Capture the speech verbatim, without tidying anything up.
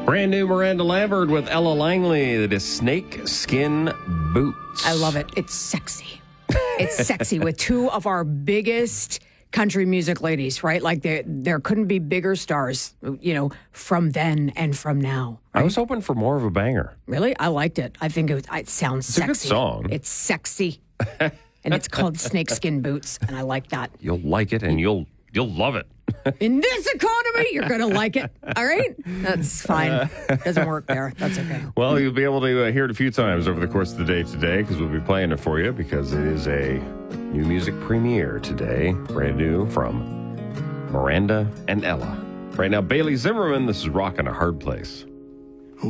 Brand new Miranda Lambert with Ella Langley. That is Snake Skin Boots. I love it. It's sexy. It's sexy with two of our biggest country music ladies, right? Like there, there couldn't be bigger stars, you know, from then and from now. Right? I was hoping for more of a banger. Really? I liked it. I think it, was, it sounds It's sexy. a good song. It's sexy. And it's called Snakeskin Boots, and I like that. You'll like it, and you'll you'll love it. In this economy, you're going to like it. All right? That's fine. Doesn't work there. That's okay. Well, you'll be able to uh, hear it a few times over the course of the day today because we'll be playing it for you because it is a new music premiere today. Brand new from Miranda and Ella. Right now, Bailey Zimmerman, this is Rockin' a Hard Place.